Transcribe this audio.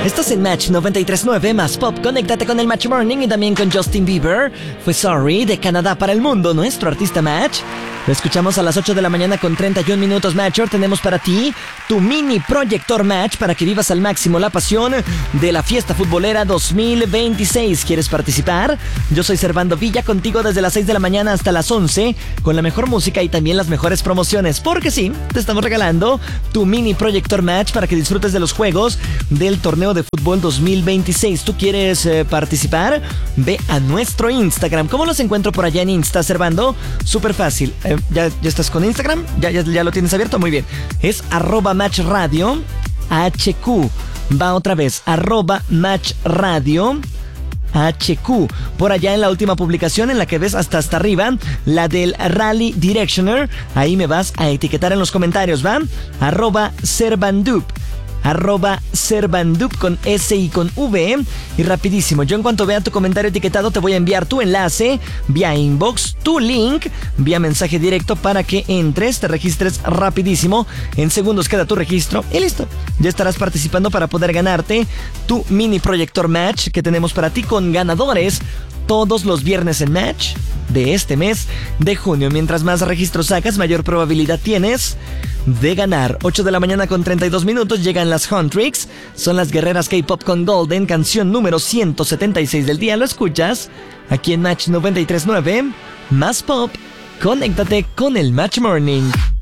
Estás en Match 93.9 más Pop. Conéctate con el Match Morning y también con Justin Bieber. Fue Sorry de Canadá para el mundo, nuestro artista Match. Lo escuchamos a las 8 de la mañana con 31 minutos. Matcher, tenemos para ti tu mini proyector Match para que vivas al máximo la pasión de la fiesta futbolera 2026. ¿Quieres participar? Yo soy Servando Villa, contigo desde las 6 de la mañana hasta las 11 con la mejor música y también las mejores promociones. Porque sí, te estamos regalando tu mini proyector Match para que disfrutes de los juegos del torneo de fútbol 2026. ¿Tú quieres participar? Ve a nuestro Instagram. ¿Cómo los encuentro por allá en Insta, Servando? Súper fácil. ¿Ya estás con Instagram? ¿Ya lo tienes abierto? Muy bien. Es @matchradio HQ. Va otra vez. @matchradio HQ. Por allá en la última publicación en la que ves hasta arriba, la del Rally Directioner, ahí me vas a etiquetar en los comentarios, ¿va? @Servandup. @Servandup con S y con V. Y rapidísimo, yo en cuanto vea tu comentario etiquetado te voy a enviar tu enlace vía inbox, tu link vía mensaje directo para que entres, te registres rapidísimo. En segundos queda tu registro y listo. Ya estarás participando para poder ganarte tu mini proyector Match que tenemos para ti con ganadores todos los viernes en Match de este mes de junio. Mientras más registros sacas, mayor probabilidad tienes de ganar. 8 de la mañana con 32 minutos llegan las Huntrix. Son las guerreras K-Pop con Golden, canción número 176 del día. Lo escuchas aquí en Match 93.9. Más Pop. Conéctate con el Match Morning.